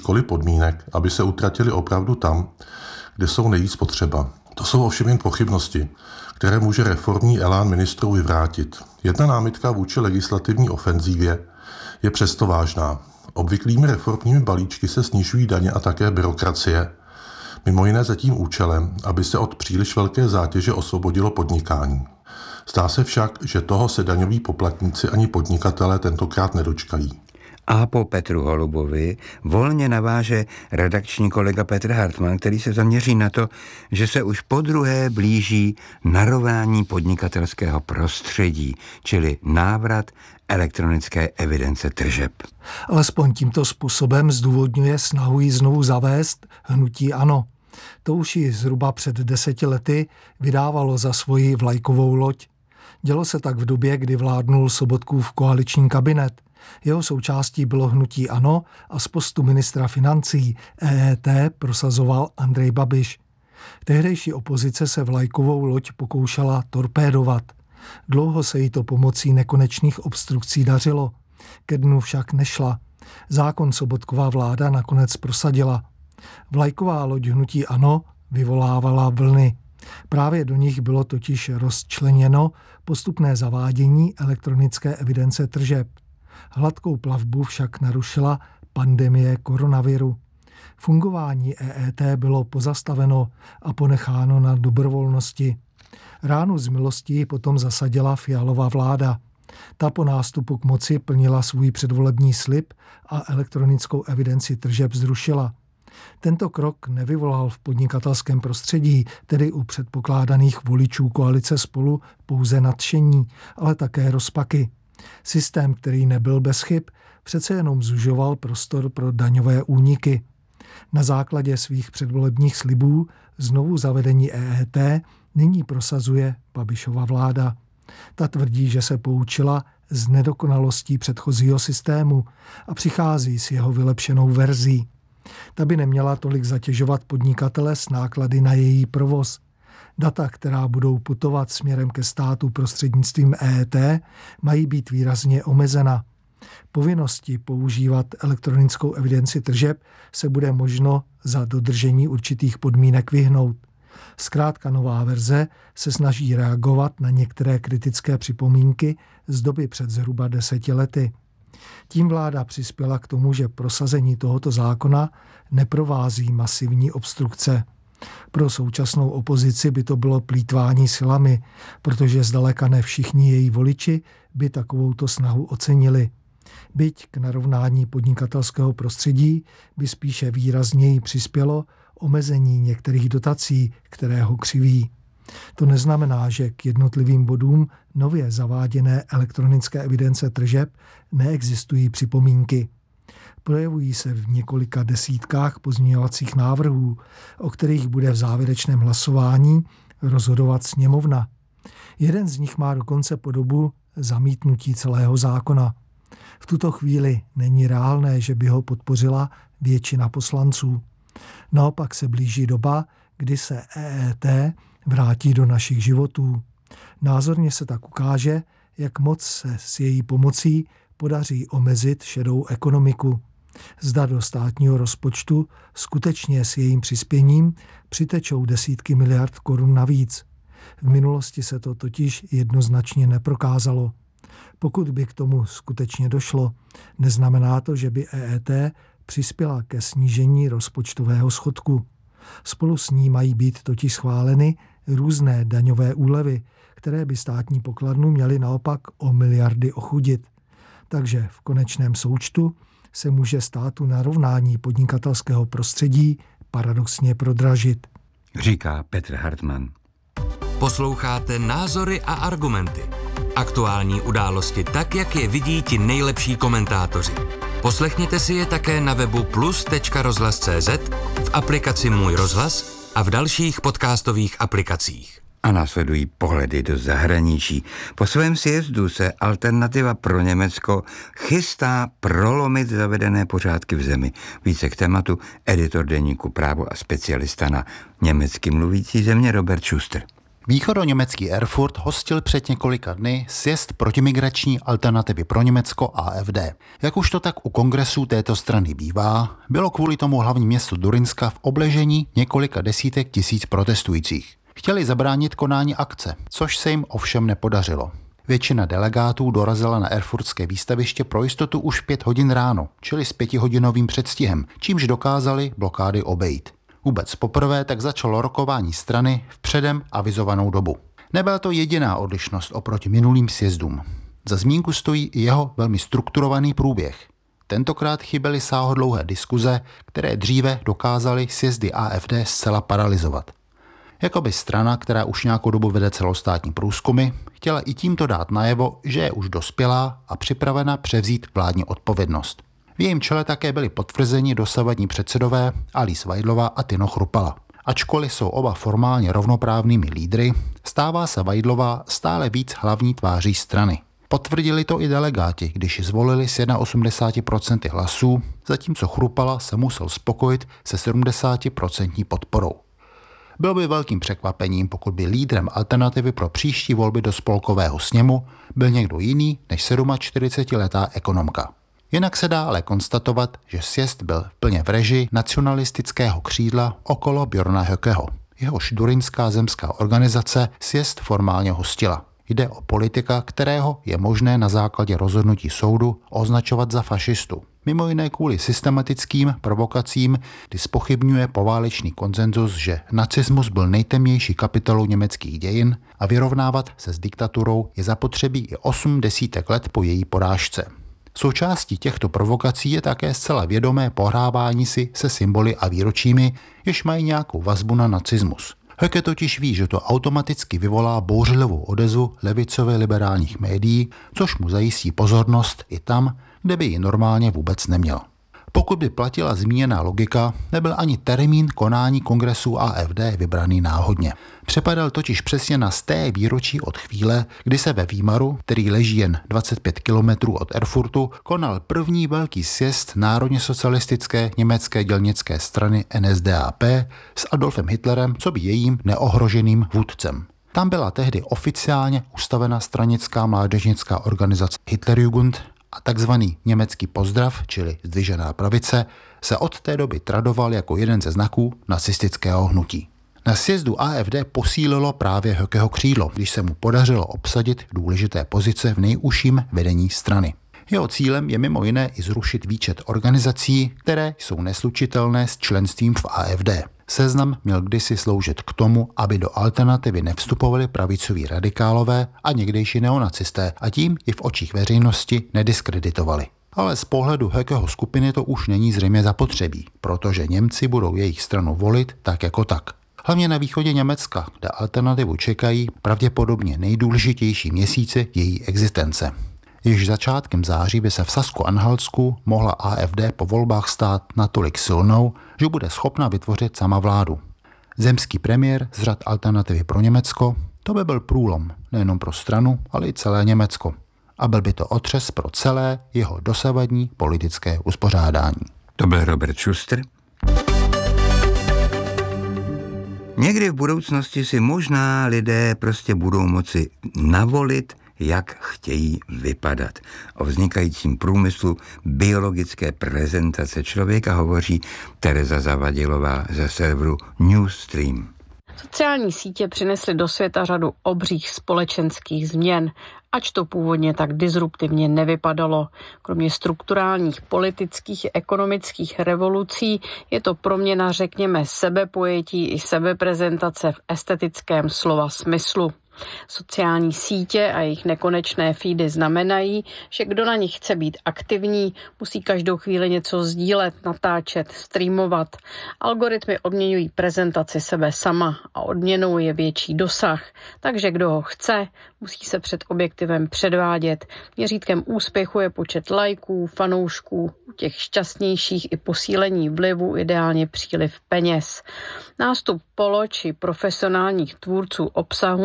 jakýchkoliv podmínek, aby se utratili opravdu tam, kde jsou nejvíc potřeba. To jsou ovšem jen pochybnosti, které může reformní elán ministrů vyvrátit. Jedna námitka vůči legislativní ofenzívě je přesto vážná. Obvyklými reformními balíčky se snižují daně a také byrokracie, mimo jiné za tím účelem, aby se od příliš velké zátěže osvobodilo podnikání. Zdá se však, že toho se daňoví poplatníci ani podnikatelé tentokrát nedočkají. A po Petru Holubovi volně naváže redakční kolega Petr Hartmann, který se zaměří na to, že se už podruhé blíží narovnání podnikatelského prostředí, čili návrat elektronické evidence tržeb. Alespoň tímto způsobem zdůvodňuje snahu ji znovu zavést hnutí ANO. To už ji zhruba před 10 lety vydávalo za svoji vlajkovou loď. Dělo se tak v době, kdy vládnul Sobotkův koaliční kabinet. Jeho součástí bylo hnutí ANO a z postu ministra financí EET prosazoval Andrej Babiš. Tehdejší opozice se vlajkovou loď pokoušela torpédovat. Dlouho se jí to pomocí nekonečných obstrukcí dařilo. Ke dnu však nešla. Zákon Sobotkova vláda nakonec prosadila. Vlajková loď hnutí ANO vyvolávala vlny. Právě do nich bylo totiž rozčleněno postupné zavádění elektronické evidence tržeb. Hladkou plavbu však narušila pandemie koronaviru. Fungování EET bylo pozastaveno a ponecháno na dobrovolnosti. Ránu z milosti potom zasadila Fialova vláda. Ta po nástupu k moci plnila svůj předvolební slib a elektronickou evidenci tržeb zrušila. Tento krok nevyvolal v podnikatelském prostředí, tedy u předpokládaných voličů koalice Spolu, pouze nadšení, ale také rozpaky. Systém, který nebyl bez chyb, přece jenom zužoval prostor pro daňové úniky. Na základě svých předvolebních slibů znovu zavedení EET nyní prosazuje Babišova vláda. Ta tvrdí, že se poučila z nedokonalostí předchozího systému a přichází s jeho vylepšenou verzí. Ta by neměla tolik zatěžovat podnikatele s náklady na její provoz. Data, která budou putovat směrem ke státu prostřednictvím EET, mají být výrazně omezena. Povinnosti používat elektronickou evidenci tržeb se bude možno za dodržení určitých podmínek vyhnout. Zkrátka nová verze se snaží reagovat na některé kritické připomínky z doby před zhruba 10 lety. Tím vláda přispěla k tomu, že prosazení tohoto zákona neprovází masivní obstrukce. Pro současnou opozici by to bylo plýtvání silami, protože zdaleka ne všichni její voliči by takovouto snahu ocenili. Byť k narovnání podnikatelského prostředí by spíše výrazněji přispělo omezení některých dotací, které ho křiví. To neznamená, že k jednotlivým bodům nově zaváděné elektronické evidence tržeb neexistují připomínky. Projevují se v několika desítkách pozměňovacích návrhů, o kterých bude v závěrečném hlasování rozhodovat sněmovna. Jeden z nich má dokonce podobu zamítnutí celého zákona. V tuto chvíli není reálné, že by ho podpořila většina poslanců. Naopak se blíží doba, kdy se EET vrátí do našich životů. Názorně se tak ukáže, jak moc se s její pomocí podaří omezit šedou ekonomiku. Zda do státního rozpočtu skutečně s jejím přispěním přitečou desítky miliard korun navíc. V minulosti se to totiž jednoznačně neprokázalo. Pokud by k tomu skutečně došlo, neznamená to, že by EET přispěla ke snížení rozpočtového schodku. Spolu s ní mají být totiž schváleny různé daňové úlevy, které by státní pokladnu měly naopak o miliardy ochudit. Takže v konečném součtu se může státu narovnání podnikatelského prostředí paradoxně prodražit. Říká Petr Hartmann. Posloucháte Názory a argumenty. Aktuální události tak, jak je vidí ti nejlepší komentátoři. Poslechněte si je také na webu plus.rozhlas.cz, v aplikaci Můj rozhlas a v dalších podcastových aplikacích. A následují pohledy do zahraničí. Po svém sjezdu se Alternativa pro Německo chystá prolomit zavedené pořádky v zemi. Více k tématu editor deníku Právo a specialista na německy mluvící země Robert Schuster. Východoněmecký Erfurt hostil před několika dny sjezd protimigrační alternativy pro Německo AfD. Jak už to tak u kongresů této strany bývá, bylo kvůli tomu hlavní město Durinska v obležení několika desítek tisíc protestujících. Chtěli zabránit konání akce, což se jim ovšem nepodařilo. Většina delegátů dorazila na erfurtské výstaviště pro jistotu už 5 hodin ráno, čili s 5hodinovým předstihem, čímž dokázali blokády obejít. Vůbec poprvé tak začalo rokování strany v předem avizovanou dobu. Nebyla to jediná odlišnost oproti minulým sjezdům. Za zmínku stojí i jeho velmi strukturovaný průběh. Tentokrát chyběly sáhodlouhé diskuze, které dříve dokázaly sjezdy AfD zcela paralyzovat. Jakoby strana, která už nějakou dobu vede celostátní průzkumy, chtěla i tímto dát najevo, že je už dospělá a připravena převzít vládní odpovědnost. V jejím čele také byli potvrzeni dosavadní předsedové Alice Weidlová a Tino Chrupala. Ačkoliv jsou oba formálně rovnoprávnými lídry, stává se Weidlová stále víc hlavní tváří strany. Potvrdili to i delegáti, když ji zvolili s 81% hlasů, zatímco Chrupala se musel spokojit se 70% podporou. Bylo by velkým překvapením, pokud by lídrem alternativy pro příští volby do spolkového sněmu byl někdo jiný než 47letá ekonomka. Jinak se dá ale konstatovat, že sjezd byl plně v režii nacionalistického křídla okolo Björna Höckeho. Jehož durinská zemská organizace sjezd formálně hostila. Jde o politika, kterého je možné na základě rozhodnutí soudu označovat za fašistu. Mimo jiné kvůli systematickým provokacím, kdy zpochybňuje poválečný konsenzus, že nacismus byl nejtemnější kapitolou německých dějin a vyrovnávat se s diktaturou je zapotřebí i 8 desítek let po její porážce. Součástí těchto provokací je také zcela vědomé pohrávání si se symboly a výročími, jež mají nějakou vazbu na nacismus. Höcke totiž ví, že to automaticky vyvolá bouřlivou odezvu levicově liberálních médií, což mu zajistí pozornost i tam, kde by ji normálně vůbec neměl. Pokud by platila zmíněná logika, nebyl ani termín konání kongresu AfD vybraný náhodně. Přepadal totiž přesně na 100. výročí od chvíle, kdy se ve Výmaru, který leží jen 25 kilometrů od Erfurtu, konal první velký sjezd národně socialistické německé dělnické strany NSDAP s Adolfem Hitlerem coby jejím neohroženým vůdcem. Tam byla tehdy oficiálně ustavena stranická mládežnická organizace Hitlerjugend a takzvaný německý pozdrav, čili zdvižená pravice, se od té doby tradoval jako jeden ze znaků nacistického hnutí. Na sjezdu AfD posílilo právě Höckeho křídlo, když se mu podařilo obsadit důležité pozice v nejužším vedení strany. Jeho cílem je mimo jiné i zrušit výčet organizací, které jsou neslučitelné s členstvím v AfD. Seznam měl kdysi sloužit k tomu, aby do alternativy nevstupovali pravicoví radikálové a někdejší neonacisté a tím i v očích veřejnosti nediskreditovali. Ale z pohledu Höckeho skupiny to už není zřejmě zapotřebí, protože Němci budou jejich stranu volit tak jako tak. Hlavně na východě Německa, kde alternativu čekají pravděpodobně nejdůležitější měsíce její existence. Již začátkem září by se v Sasko-Anhaltsku mohla AfD po volbách stát natolik silnou, že bude schopna vytvořit sama vládu. Zemský premiér z řad alternativy pro Německo, to by byl průlom nejenom pro stranu, ale i celé Německo. A byl by to otřes pro celé jeho dosavadní politické uspořádání. To byl Robert Schuster. Někdy v budoucnosti si možná lidé prostě budou moci navolit, jak chtějí vypadat. O vznikajícím průmyslu biologické prezentace člověka hovoří Tereza Zavadilová ze serveru Newsstream. Sociální sítě přinesly do světa řadu obřích společenských změn, ač to původně tak disruptivně nevypadalo. Kromě strukturálních politických i ekonomických revolucí je to proměna, řekněme, sebepojetí i sebeprezentace v estetickém slova smyslu. Sociální sítě a jejich nekonečné feedy znamenají, že kdo na nich chce být aktivní, musí každou chvíli něco sdílet, natáčet, streamovat. Algoritmy odměňují prezentaci sebe sama a odměnou je větší dosah, takže kdo ho chce, musí se před objektivem předvádět. Měřítkem úspěchu je počet lajků, fanoušků, u těch šťastnějších i posílení vlivu, ideálně příliv peněz. Nástup polo či profesionálních tvůrců obsahu na sociální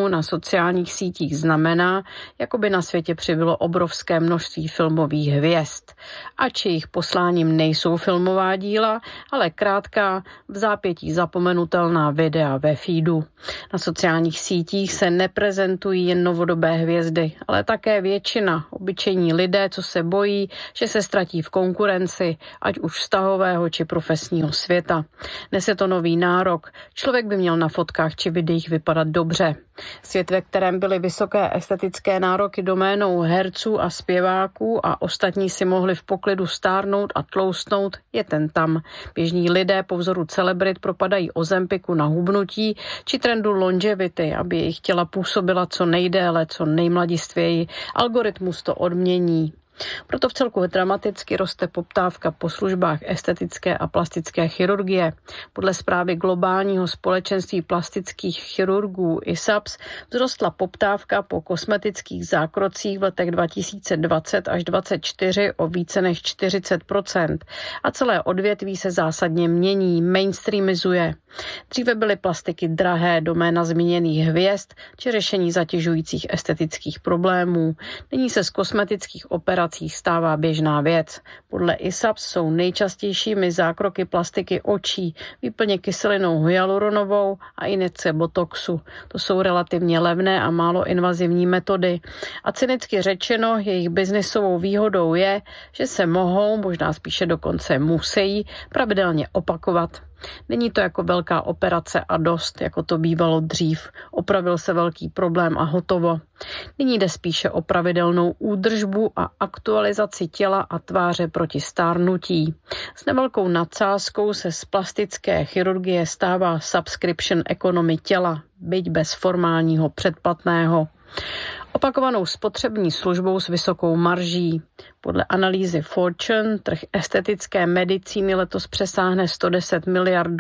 sociálních sítích znamená, jako by na světě přibylo obrovské množství filmových hvězd. Ač jejich posláním nejsou filmová díla, ale krátká, v zápětí zapomenutelná videa ve feedu. Na sociálních sítích se neprezentují jen novodobé hvězdy, ale také většina, obyčejní lidé, co se bojí, že se ztratí v konkurenci, ať už vztahového či profesního světa. Dnes je to nový nárok. Člověk by měl na fotkách či videích vypadat dobře. Svět, ve kterém byly vysoké estetické nároky doménou herců a zpěváků a ostatní si mohli v poklidu stárnout a tloustnout, je ten tam. Běžní lidé po vzoru celebrit propadají Ozempiku na hubnutí či trendu longevity, aby jejich těla působila co nejdéle, co nejmladistvěji. Algoritmus to odmění. Proto v celku dramaticky roste poptávka po službách estetické a plastické chirurgie. Podle zprávy globálního společenství plastických chirurgů ISAPS vzrostla poptávka po kosmetických zákrocích v letech 2020 až 2024 o více než 40%. A celé odvětví se zásadně mění, mainstreamizuje. Dříve byly plastiky drahé, doména zmíněných hvězd či řešení zatěžujících estetických problémů. Nyní se z kosmetických operací stává běžná věc. Podle ISAPS jsou nejčastějšími zákroky plastiky očí, výplně kyselinou hyaluronovou a injekce botoxu. To jsou relativně levné a málo invazivní metody. A cynicky řečeno, jejich biznisovou výhodou je, že se mohou, možná spíše dokonce musí, pravidelně opakovat. Není to jako velká operace a dost, jako to bývalo dřív. Opravil se velký problém a hotovo. Nyní jde spíše o pravidelnou údržbu a aktualizaci těla a tváře proti stárnutí. S nevelkou nadsázkou se z plastické chirurgie stává subscription economy těla, byť bez formálního předplatného. Opakovanou spotřební službou s vysokou marží. Podle analýzy Fortune trh estetické medicíny letos přesáhne $110 miliard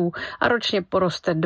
a ročně poroste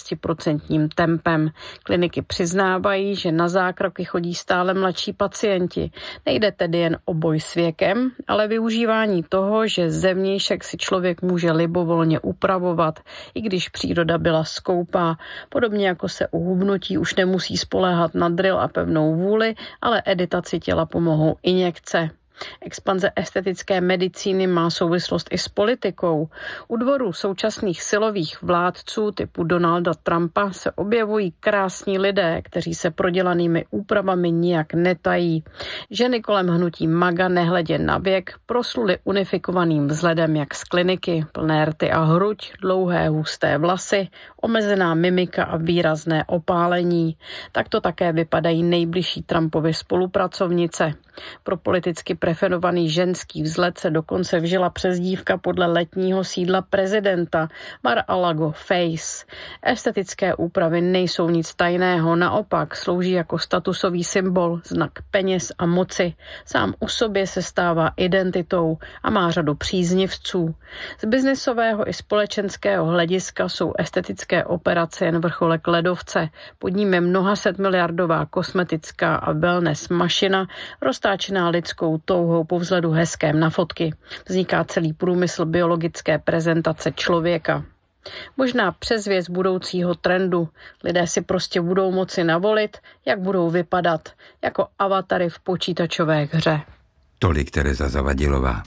12% tempem. Kliniky přiznávají, že na zákroky chodí stále mladší pacienti. Nejde tedy jen o boj s věkem, ale využívání toho, že zevnějšek si člověk může libovolně upravovat, i když příroda byla skoupá. Podobně jako se u hubnutí už nemusí spoléhat na drill a pevnou vůli, ale editaci těla pomohou injekce. Expanze estetické medicíny má souvislost i s politikou. U dvorů současných silových vládců typu Donalda Trumpa se objevují krásní lidé, kteří se prodělanými úpravami nijak netají. Ženy kolem hnutí MAGA nehledě na věk prosluly unifikovaným vzhledem jak z kliniky, plné rty a hruď, dlouhé husté vlasy, omezená mimika a výrazné opálení. Takto také vypadají nejbližší Trumpovy spolupracovnice. Pro politicky preferovaný ženský vzhled se dokonce vžila přezdívka podle letního sídla prezidenta Mar-a-Lago Face. Estetické úpravy nejsou nic tajného, naopak slouží jako statusový symbol, znak peněz a moci. Sám u sobě se stává identitou a má řadu příznivců. Z biznisového i společenského hlediska jsou estetické operace jen vrcholek ledovce. Pod ním je mnohaset miliardová kosmetická a wellness mašina, roztáčená lidskou touhou po vzhledu hezkém na fotky. Vzniká celý průmysl biologické prezentace člověka. Možná předzvěst budoucího trendu. Lidé si prostě budou moci navolit, jak budou vypadat, jako avatary v počítačové hře. Tolik Tereza Zavadilová.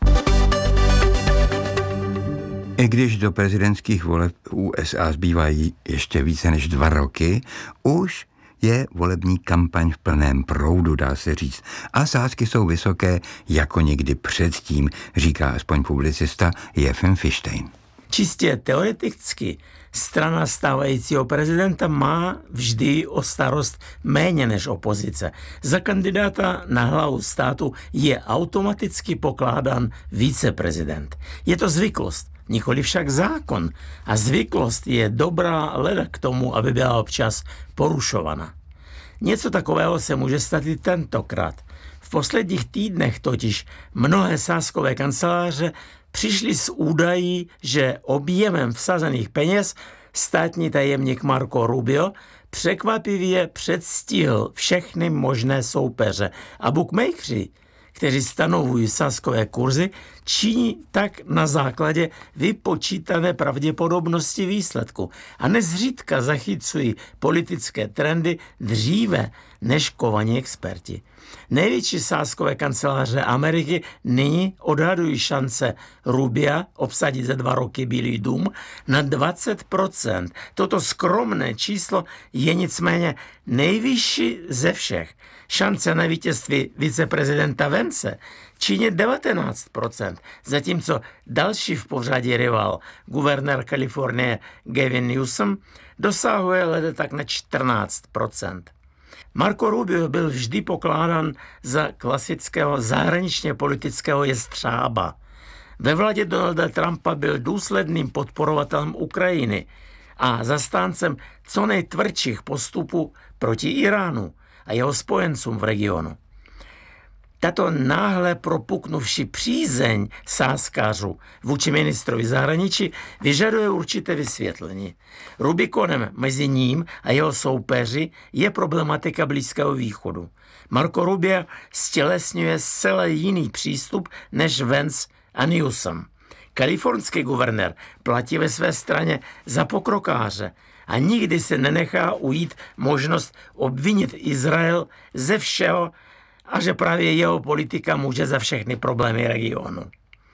I když do prezidentských voleb USA zbývají ještě více než 2 roky, už je volební kampaň v plném proudu, dá se říct. A sázky jsou vysoké jako nikdy předtím, říká aspoň publicista Jefim Fištejn. Čistě teoreticky strana stávajícího prezidenta má vždy o starost méně než opozice. Za kandidáta na hlavu státu je automaticky pokládán viceprezident. Je to zvyklost, nikoli však zákon. A zvyklost je dobrá leda k tomu, aby byla občas porušovaná. Něco takového se může stát i tentokrát. V posledních týdnech totiž mnohé sázkové kanceláře přišli s údají, že objemem vsazených peněz státní tajemník Marco Rubio překvapivě předstihl všechny možné soupeře a bookmakeři, kteří stanovují sázkové kurzy, činí tak na základě vypočítané pravděpodobnosti výsledku a nezřídka zachycují politické trendy dříve než kovaní experti. Největší sázkové kanceláře Ameriky nyní odhadují šance Rubia obsadit za 2 roky Bílý dům na 20%. Toto skromné číslo je nicméně nejvyšší ze všech. Šance na vítězství viceprezidenta Vence činí 19%, zatímco další v pořadí rival, guvernér Kalifornie Gavin Newsom, dosahuje lede tak na 14%. Marco Rubio byl vždy pokládán za klasického zahraničně politického jestřába. Ve vládě Donalda Trumpa byl důsledným podporovatelem Ukrajiny a zastáncem co nejtvrdších postupů proti Iránu a jeho spojencům v regionu. Tato náhle propuknuvší přízeň sázkařů vůči ministrovi zahraničí vyžaduje určité vysvětlení. Rubikonem mezi ním a jeho soupeři je problematika Blízkého východu. Marco Rubio stělesňuje zcela jiný přístup než Vance a Newsom. Kalifornský guvernér platí ve své straně za pokrokáře a nikdy se nenechá ujít možnost obvinit Izrael ze všeho, a že právě jeho politika může za všechny problémy regionu.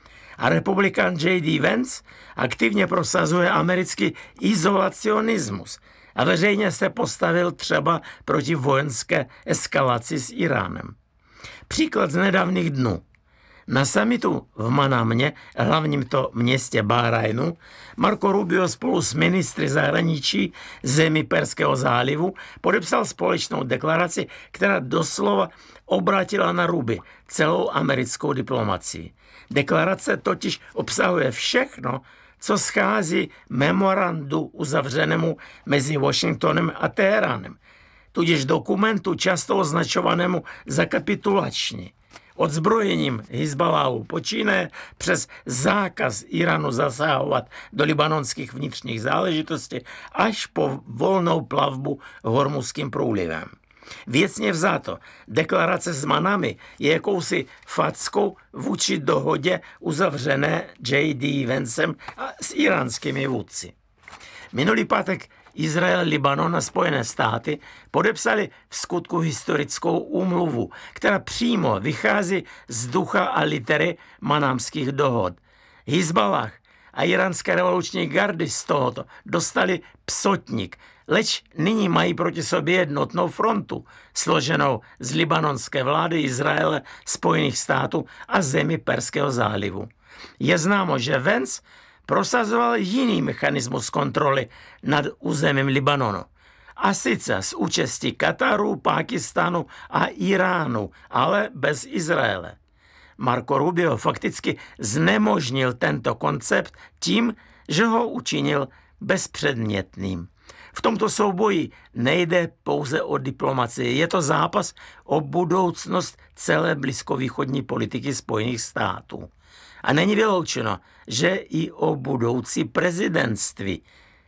A republikán J.D. Vance aktivně prosazuje americký izolacionismus a veřejně se postavil třeba proti vojenské eskalaci s Iránem. Příklad z nedávných dnů. Na summitu v Manamě, hlavním to městě Bahrajnu, Marco Rubio spolu s ministry zahraničí zemí Perského zálivu podepsal společnou deklaraci, která doslova obratila na ruby celou americkou diplomacii. Deklarace totiž obsahuje všechno, co schází memorandu uzavřenému mezi Washingtonem a Teheránem, tudíž dokumentu často označovanému za kapitulační. Odzbrojením Hizbaláhu počínaje přes zákaz Iránu zasahovat do libanonských vnitřních záležitostí až po volnou plavbu Hormuzským průlivem. Věcně vzato, deklarace z Manamy je jakousi fackou vůči dohodě uzavřené J.D. Vancem a s iránskými vůdci. Minulý pátek Izrael, Libanon a Spojené státy podepsali v skutku historickou úmluvu, která přímo vychází z ducha a litery manámských dohod. Hizballah a iránské revoluční gardy z tohoto dostali psotník, leč nyní mají proti sobě jednotnou frontu, složenou z libanonské vlády Izraele, Spojených států a zemí Perského zálivu. Je známo, že Vance prosazoval jiný mechanismus kontroly nad územím Libanonu. A sice s účastí Kataru, Pákistánu a Iránu, ale bez Izraele. Marco Rubio fakticky znemožnil tento koncept tím, že ho učinil bezpředmětným. V tomto souboji nejde pouze o diplomacii, je to zápas o budoucnost celé blízkovýchodní politiky Spojených států. A není vyloučeno, že i o budoucí prezidentství.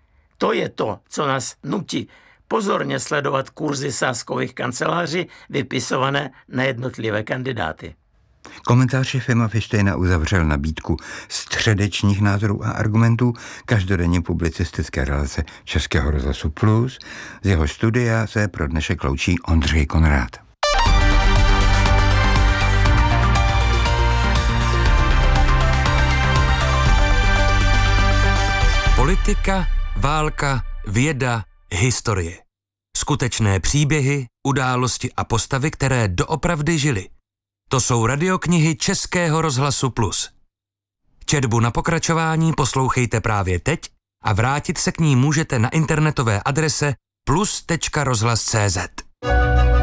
To je to, co nás nutí pozorně sledovat kurzy sázkových kanceláří vypisované na jednotlivé kandidáty. Komentář Fima Fištejna uzavřel nabídku středečních názorů a argumentů každodenní publicistické relace Českého rozhlasu Plus. Z jeho studia se pro dnešek loučí Ondřej Konrád. Politika, válka, věda, historie. Skutečné příběhy, události a postavy, které doopravdy žily. To jsou radioknihy Českého rozhlasu Plus. Četbu na pokračování poslouchejte právě teď a vrátit se k ní můžete na internetové adrese plus.rozhlas.cz.